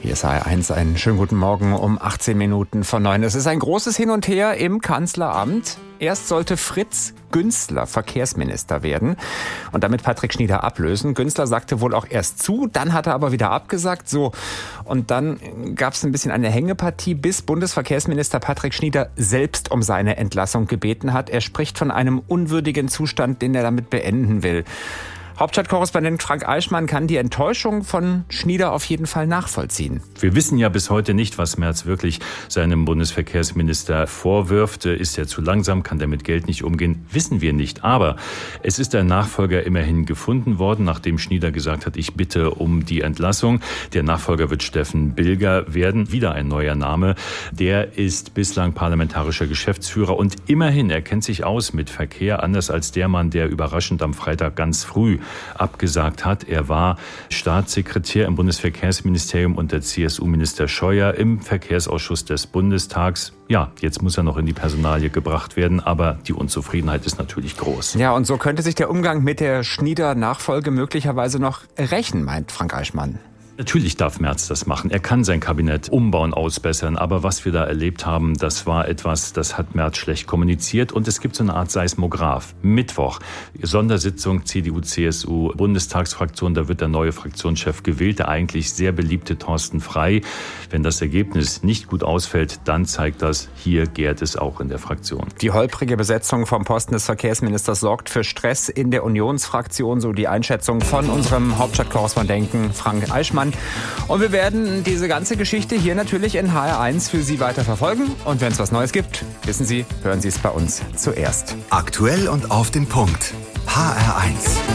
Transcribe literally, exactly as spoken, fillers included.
Hier ist H R eins, einen schönen guten Morgen um achtzehn Minuten vor neun. Es ist ein großes Hin und Her im Kanzleramt. Erst sollte Fritz Günzler Verkehrsminister werden und damit Patrick Schnieder ablösen. Günzler sagte wohl auch erst zu, dann hat er aber wieder abgesagt. So, und dann gab es ein bisschen eine Hängepartie, bis Bundesverkehrsminister Patrick Schnieder selbst um seine Entlassung gebeten hat. Er spricht von einem unwürdigen Zustand, den er damit beenden will. Hauptstadtkorrespondent Frank Eichmann kann die Enttäuschung von Schnieder auf jeden Fall nachvollziehen. Wir wissen ja bis heute nicht, was Merz wirklich seinem Bundesverkehrsminister vorwirft. Ist er zu langsam? Kann der mit Geld nicht umgehen? Wissen wir nicht. Aber es ist ein Nachfolger immerhin gefunden worden, nachdem Schnieder gesagt hat, ich bitte um die Entlassung. Der Nachfolger wird Steffen Bilger werden. Wieder ein neuer Name. Der ist bislang parlamentarischer Geschäftsführer und immerhin, er kennt sich aus mit Verkehr, anders als der Mann, der überraschend am Freitag ganz früh abgesagt hat. Er war Staatssekretär im Bundesverkehrsministerium unter C S U-Minister Scheuer im Verkehrsausschuss des Bundestags. Ja, jetzt muss er noch in die Personalie gebracht werden, aber die Unzufriedenheit ist natürlich groß. Ja, und so könnte sich der Umgang mit der Schnieder-Nachfolge möglicherweise noch rächen, meint Frank Eichmann. Natürlich darf Merz das machen. Er kann sein Kabinett umbauen, ausbessern. Aber was wir da erlebt haben, das war etwas, das hat Merz schlecht kommuniziert. Und es gibt so eine Art Seismograph. Mittwoch, Sondersitzung C D U C S U Bundestagsfraktion. Da wird der neue Fraktionschef gewählt, der eigentlich sehr beliebte Thorsten Frey. Wenn das Ergebnis nicht gut ausfällt, dann zeigt das, hier gärt es auch in der Fraktion. Die holprige Besetzung vom Posten des Verkehrsministers sorgt für Stress in der Unionsfraktion. So die Einschätzung von unserem Hauptstadtkorrespondenten Frank Eichmann. Und wir werden diese ganze Geschichte hier natürlich in H R eins für Sie weiter verfolgen. Und wenn es was Neues gibt, wissen Sie, hören Sie es bei uns zuerst. Aktuell und auf den Punkt. H R eins.